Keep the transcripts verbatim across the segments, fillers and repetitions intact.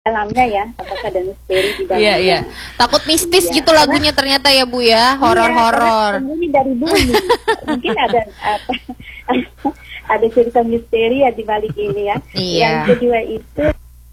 dalamnya ya, apakah ada misteri di dalamnya. Iya, iya. Takut mistis iya. gitu lagunya ternyata ya Bu ya, horor-horor. Iya, ini dari bumi. Mungkin ada apa, ada cerita misteri ya di balik ini ya. Iya. Yang kedua itu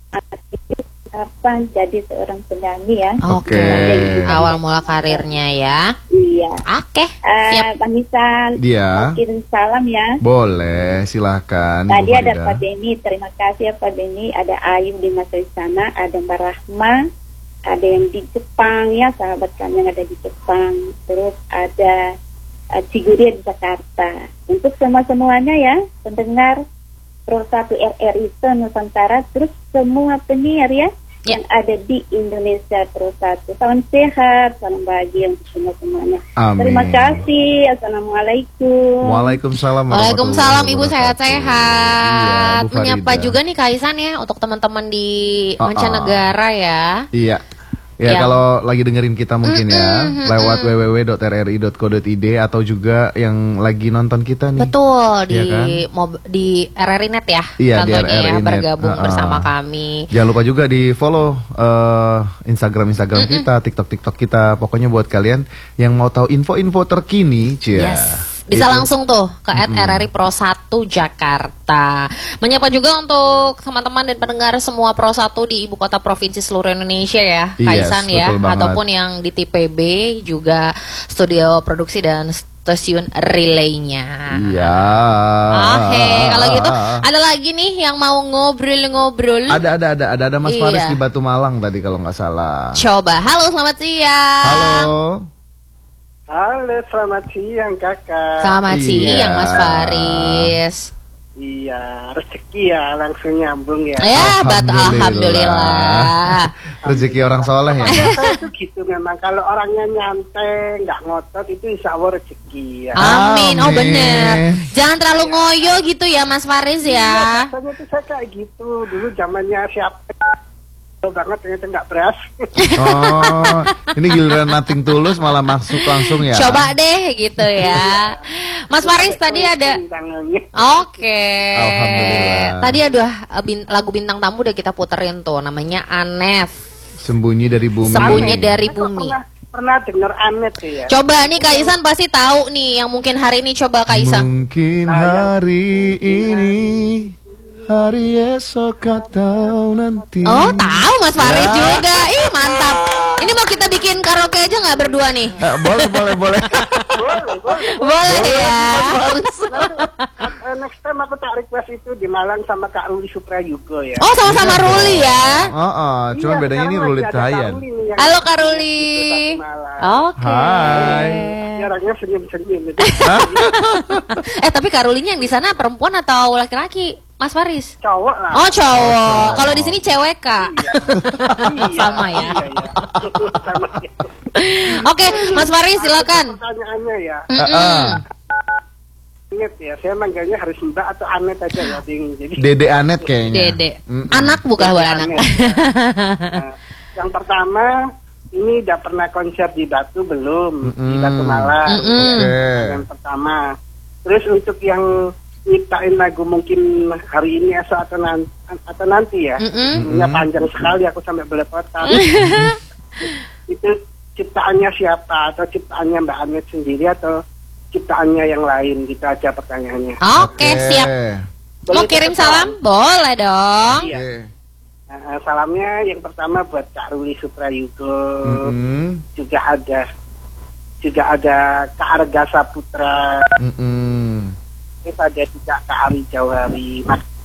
kapan jadi seorang penyanyi ya. Oke. Okay. Awal mula karirnya ya. Iya. Oke. Okay. Uh, Bang Nisan, dia kirim salam ya. Boleh, silahkan. Tadi ada Pak Denny, terima kasih ya Pak Denny. Ada Ayu di masa sana, ada Mbak Rahma, ada yang di Jepang ya, sahabat kami yang ada di Jepang. Terus ada uh, Ciguria di Jakarta. Untuk semua-semuanya ya, pendengar Pro satu R R I Nusantara, terus semua penyiar ya, ya yang ada di Indonesia Pro satu. Salam sehat, salam bahagia untuk semua-semuanya. Terima kasih. Assalamualaikum. Waalaikumsalam. Waalaikumsalam Ibu sehat-sehat. Iya, menyapa juga nih Kaisan ya untuk teman-teman di uh -uh. mancanegara ya. Iya. Ya, ya, kalau lagi dengerin kita mungkin mm -mm, ya mm -mm. lewat w w w dot r r i dot co dot i d atau juga yang lagi nonton kita nih. Betul, di ya kan? di R R I Net ya. Iya, di R R I ya, Net. bergabung uh -uh. bersama kami. Jangan lupa juga di follow uh, Instagram Instagram mm -mm. kita, TikTok TikTok kita. Pokoknya buat kalian yang mau tahu info-info terkini, cia. Yes. Bisa itu langsung tuh ke at R R I Pro satu Jakarta. Menyapa juga untuk teman-teman dan pendengar semua Pro satu di ibu kota provinsi seluruh Indonesia ya, yes, Kaisan ya, ataupun yang di T P B juga studio produksi dan stasiun relaynya. Iya. Oke, kalau gitu ada lagi nih yang mau ngobrol-ngobrol. Ada ada ada ada ada Mas iya. Faris di Batu Malang tadi kalau nggak salah. Coba, halo selamat siang. Halo. Halo, selamat siang kakak. Selamat iya. siang Mas Faris. Iya, rezeki ya langsung nyambung ya. Ya, betul, alhamdulillah. Rezeki orang soleh ya. Saya itu gitu memang, kalau orangnya nyantai, nggak ngotot itu insya Allah rezeki ya. Amin, oh bener. Jangan terlalu ngoyo gitu ya Mas Faris ya. Biasanya tuh saya kayak gitu, dulu zamannya siapa banget ternyata nggak beras. Oh, ini giliran nothing tulus malah masuk langsung ya. Coba deh gitu ya. Mas Faris tadi ada. Oke. Okay. Alhamdulillah. Tadi ada bin, lagu bintang tamu udah kita puterin tuh, namanya Anet. Sembunyi dari bumi. Sembunyi dari bumi. Pernah, pernah dengar Anet ya. Coba nih Kaisan pasti tahu nih yang mungkin hari ini, coba Kaisan. Mungkin hari ini. Hari esok atau nanti. Oh tahu Mas Faris ya. Juga. Ih mantap. Ini mau kita bikin karaoke aja nggak berdua nih? Eh, boleh boleh boleh. boleh boleh. Boleh ya. Next time aku tak request itu di Malang sama Kak Ruli Suprayugo ya. Oh sama-sama ya, Ruli ya. Oh, oh. Cuman iya, bedanya ini Ruli Tayan. Halo Kak Ruli. Oke. Okay. Hai. Orangnya senyum-senyum gitu. Eh tapi Kak Rulinya yang di sana perempuan atau laki-laki? Mas Faris? Cowok lah. Oh cowok. Oh, kalau di sini cewek Kak. Iya. Sama ya. Iya, iya. Sama ya. Oke, Mas Faris silakan. Pertanyaannya ya. Mm -mm. Anet ya, saya manggilnya harus Mbak atau Anet aja ya, Ding. Jadi Dede Anet kayaknya. Dede. Mm -mm. Anak bukan buat anak. Nah, yang pertama, ini udah pernah konser di Batu belum? Mm -mm. Di Batu Malang. Mm -mm. Okay. Yang pertama. Terus untuk yang nyiptain lagu mungkin hari ini esok atau nanti, atau nanti ya, mm -hmm. panjang sekali aku sampai belepotan. Itu ciptaannya siapa, atau ciptaannya Mbak Anet sendiri atau ciptaannya yang lain, gitu aja pertanyaannya. Oke, okay, okay. Siap. Boleh mau kirim salam? salam? Boleh dong. Iya. Okay. Nah, salamnya yang pertama buat Kak Ruli Suprayugo, mm -hmm. juga ada juga ada Kak Arga Saputra. Mm -hmm. Ada juga Kak Ari Jauhari, Mas